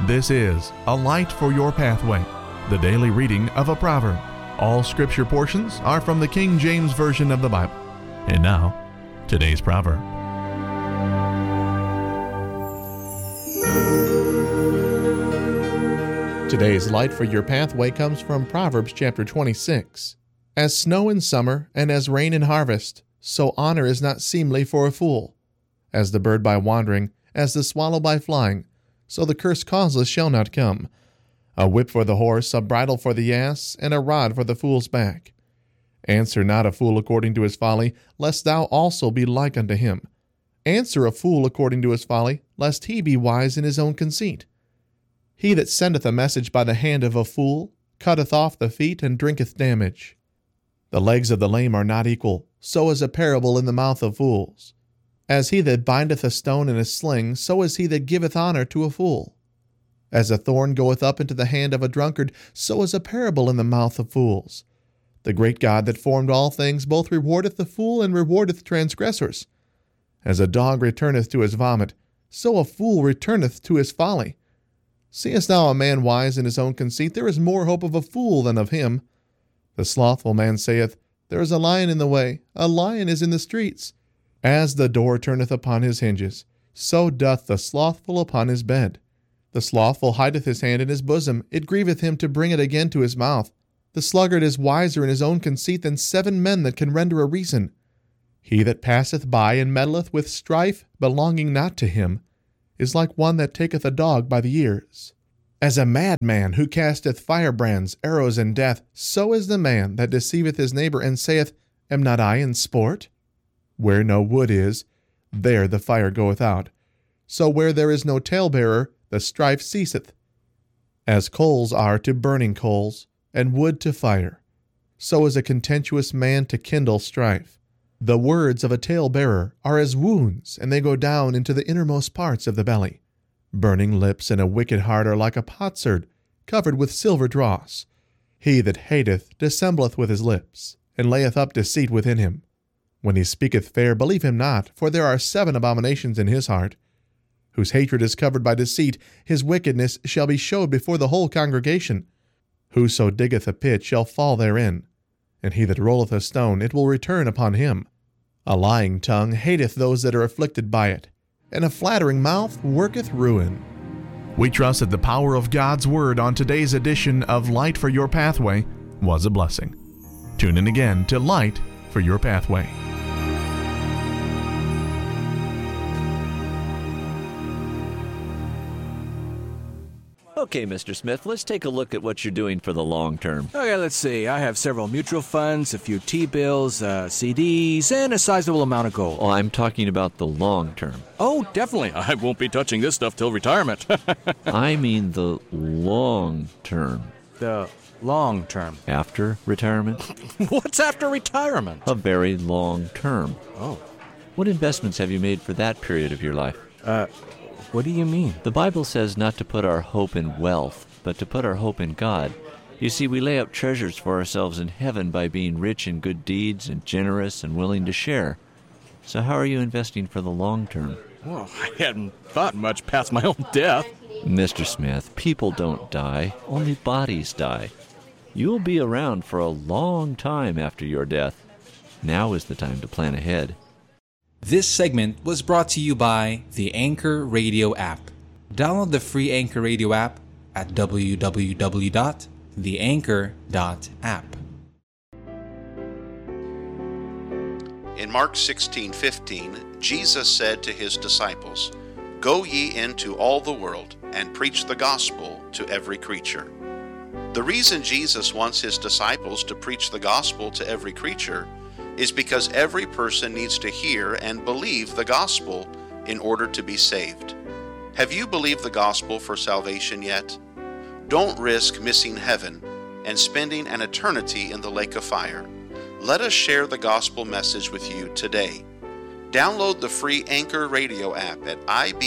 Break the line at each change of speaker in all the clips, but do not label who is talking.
This is A Light for Your Pathway, the daily reading of a proverb. All scripture portions are from the King James Version of the Bible. And now, today's proverb. Today's Light for Your Pathway comes from Proverbs chapter 26. As snow in summer and as rain in harvest, so honor is not seemly for a fool. As the bird by wandering, as the swallow by flying, so the curse causeless shall not come. A whip for the horse, a bridle for the ass, and a rod for the fool's back. Answer not a fool according to his folly, lest thou also be like unto him. Answer a fool according to his folly, lest he be wise in his own conceit. He that sendeth a message by the hand of a fool cutteth off the feet and drinketh damage. The legs of the lame are not equal, so is a parable in the mouth of fools. As he that bindeth a stone in a sling, so is he that giveth honor to a fool. As a thorn goeth up into the hand of a drunkard, so is a parable in the mouth of fools. The great God that formed all things both rewardeth the fool and rewardeth transgressors. As a dog returneth to his vomit, so a fool returneth to his folly. Seest thou a man wise in his own conceit? There is more hope of a fool than of him. The slothful man saith, There is a lion in the way, a lion is in the streets. As the door turneth upon his hinges, so doth the slothful upon his bed. The slothful hideth his hand in his bosom, it grieveth him to bring it again to his mouth. The sluggard is wiser in his own conceit than 7 men that can render a reason. He that passeth by and meddleth with strife belonging not to him, is like one that taketh a dog by the ears. As a madman who casteth firebrands, arrows, and death, so is the man that deceiveth his neighbor, and saith, Am not I in sport? Where no wood is, there the fire goeth out. So where there is no talebearer, the strife ceaseth. As coals are to burning coals, and wood to fire, so is a contentious man to kindle strife. The words of a talebearer are as wounds, and they go down into the innermost parts of the belly. Burning lips and a wicked heart are like a potsherd, covered with silver dross. He that hateth dissembleth with his lips, and layeth up deceit within him. When he speaketh fair, believe him not, for there are 7 abominations in his heart. Whose hatred is covered by deceit, his wickedness shall be showed before the whole congregation. Whoso diggeth a pit shall fall therein, and he that rolleth a stone, it will return upon him. A lying tongue hateth those that are afflicted by it, and a flattering mouth worketh ruin. We trust that the power of God's Word on today's edition of Light for Your Pathway was a blessing. Tune in again to Light for Your Pathway.
Okay, Mr. Smith, let's take a look at what you're doing for the long term.
Okay, let's see. I have several mutual funds, a few T-bills, CDs, and a sizable amount of gold.
Oh, I'm talking about the long term.
Oh, definitely. I won't be touching this stuff till retirement.
I mean the long term.
The long term.
After retirement?
What's after retirement?
A very long term.
Oh.
What investments have you made for that period of your life?
What do you mean?
The Bible says not to put our hope in wealth, but to put our hope in God. You see, we lay up treasures for ourselves in heaven by being rich in good deeds and generous and willing to share. So how are you investing for the long term?
Well, I hadn't thought much past my own death.
Mr. Smith, people don't die, only bodies die. You'll be around for a long time after your death. Now is the time to plan ahead.
This segment was brought to you by the Anchor Radio app. Download the free Anchor Radio app at www.theanchor.app.
In Mark 16:15, Jesus said to his disciples, Go ye into all the world and preach the gospel to every creature. The reason Jesus wants his disciples to preach the gospel to every creature is because every person needs to hear and believe the gospel in order to be saved. Have you believed the gospel for salvation yet? Don't risk missing heaven and spending an eternity in the lake of fire. Let us share the gospel message with you today. Download the free Anchor Radio app at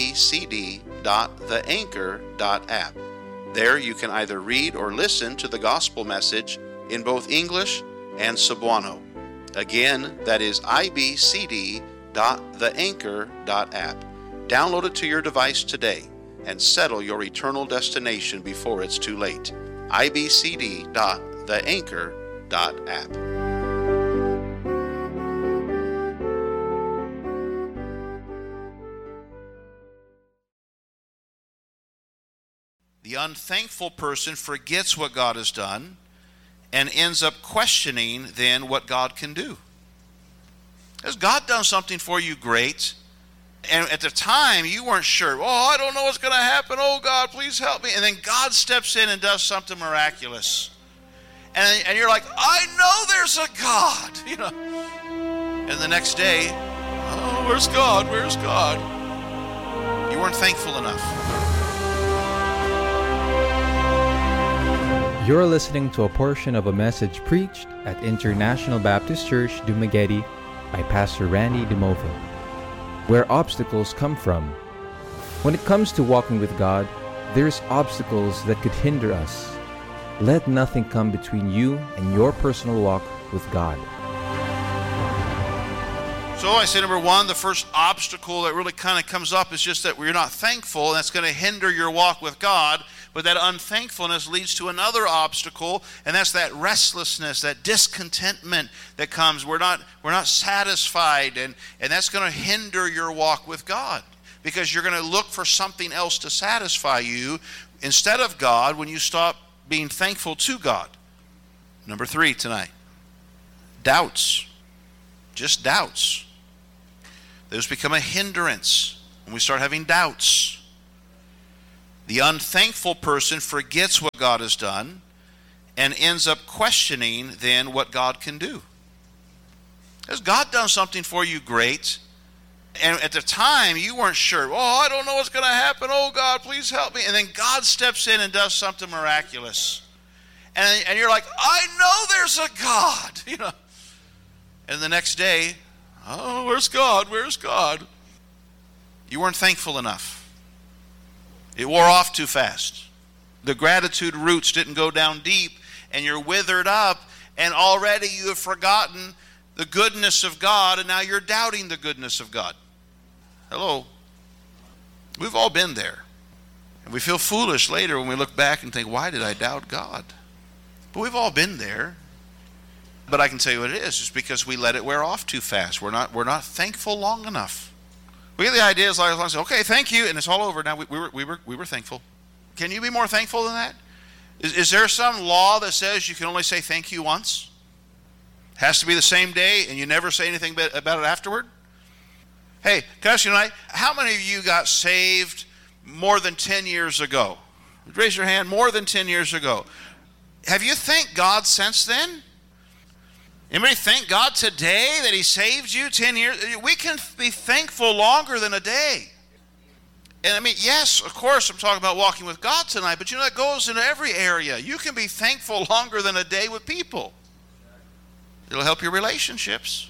ibcd.theanchor.app. There you can either read or listen to the gospel message in both English and Cebuano. Again, that is ibcd.theanchor.app. Download it to your device today and settle your eternal destination before it's too late. ibcd.theanchor.app. The unthankful person forgets what God has done and ends up questioning then what God can do. Has God done something for you great? And at the time you weren't sure. Oh, I don't know what's going to happen. Oh, God, please help me. And then God steps in and does something miraculous. And you're like, I know there's a God. You know. And the next day, oh, where's God? Where's God? You weren't thankful enough.
You're listening to a portion of a message preached at International Baptist Church, Dumaguete by Pastor Randy DeMova. Where obstacles come from. When it comes to walking with God, there's obstacles that could hinder us. Let nothing come between you and your personal walk with God.
So I say number one, the first obstacle that really kind of comes up is just that we're not thankful, and that's going to hinder your walk with God. But that unthankfulness leads to another obstacle, and that's that restlessness, that discontentment that comes. We're not satisfied, and that's going to hinder your walk with God, because you're going to look for something else to satisfy you instead of God when you stop being thankful to God. Number three tonight, doubts. Just doubts. Those become a hindrance when we start having doubts. The unthankful person forgets what God has done and ends up questioning then what God can do. Has God done something for you great? And at the time you weren't sure. Oh, I don't know what's going to happen. Oh, God, please help me. And then God steps in and does something miraculous. And you're like, I know there's a God. You know. And the next day, oh, where's God? Where's God? You weren't thankful enough. It wore off too fast. The gratitude roots didn't go down deep, and you're withered up, and already you have forgotten the goodness of God, and now you're doubting the goodness of God. Hello. We've all been there. And we feel foolish later when we look back and think, why did I doubt God? But we've all been there. But I can tell you what it is. It's because we let it wear off too fast. We're not thankful long enough. We get the idea is like, okay, thank you, and it's all over. Now we were thankful. Can you be more thankful than that? Is there some law that says you can only say thank you once? Has to be the same day, and you never say anything about it afterward? Hey, can I ask you tonight, how many of you got saved more than 10 years ago? Raise your hand. More than 10 years ago. Have you thanked God since then? Anybody thank God today that He saved you 10 years? We can be thankful longer than a day. And I mean, yes, of course, I'm talking about walking with God tonight, but you know, that goes into every area. You can be thankful longer than a day with people. It'll help your relationships.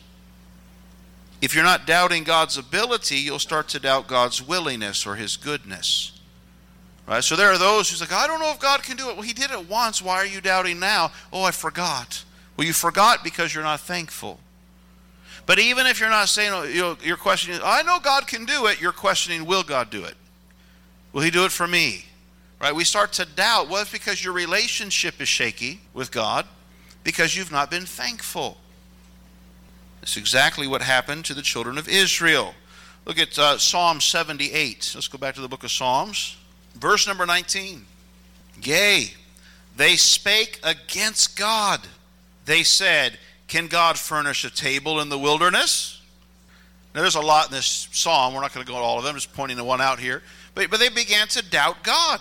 If you're not doubting God's ability, you'll start to doubt God's willingness or His goodness. Right? So there are those who's like, I don't know if God can do it. Well, He did it once. Why are you doubting now? Oh, I forgot. Well, you forgot because you're not thankful. But even if you're not saying, you're questioning, I know God can do it, you're questioning, will God do it? Will He do it for me? Right? We start to doubt. Well, it's because your relationship is shaky with God, because you've not been thankful. That's exactly what happened to the children of Israel. Look at Psalm 78. Let's go back to the book of Psalms. Verse number 19. Yea, they spake against God. They said, can God furnish a table in the wilderness? Now, there's a lot in this psalm. We're not going to go to all of them. I'm just pointing to one out here. But they began to doubt God.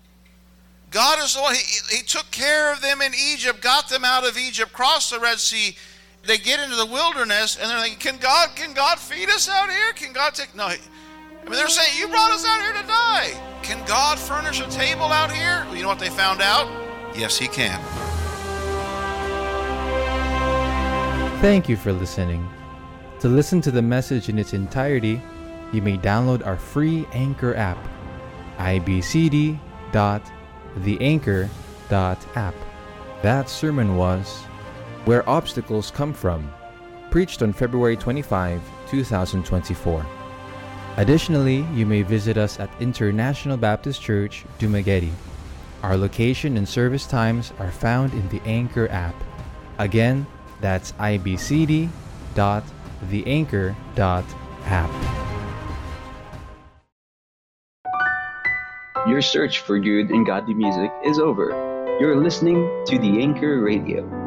God is the one. He took care of them in Egypt, got them out of Egypt, crossed the Red Sea. They get into the wilderness, and they're thinking, can God feed us out here? Can God take... No. I mean, they're saying, you brought us out here to die. Can God furnish a table out here? Well, you know what they found out? Yes, He can.
Thank you for listening. To listen to the message in its entirety, you may download our free Anchor app, ibcd.theanchor.app. That sermon was Where Obstacles Come From, preached on February 25, 2024. Additionally, you may visit us at International Baptist Church, Dumaguete. Our location and service times are found in the Anchor app. Again, that's ibcd.theanchor.app.
Your search for good and godly music is over. You're listening to The Anchor Radio.